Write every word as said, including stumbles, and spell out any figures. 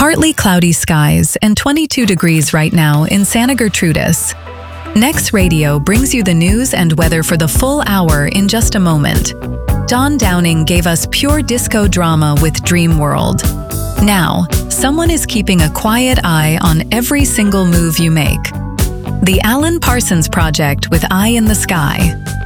Partly cloudy skies and twenty-two degrees right now in Santa Gertrudis. Next Radio brings you the news and weather for the full hour in just a moment. Don Downing gave us pure disco drama with Dream World. Now, someone is keeping a quiet eye on every single move you make. The Alan Parsons Project with Eye in the Sky.